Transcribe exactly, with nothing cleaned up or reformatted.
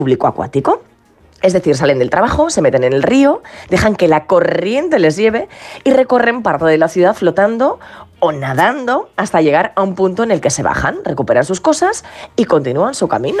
público acuático. Es decir, salen del trabajo, se meten en el río, dejan que la corriente les lleve y recorren parte de la ciudad flotando o nadando hasta llegar a un punto en el que se bajan, recuperan sus cosas y continúan su camino.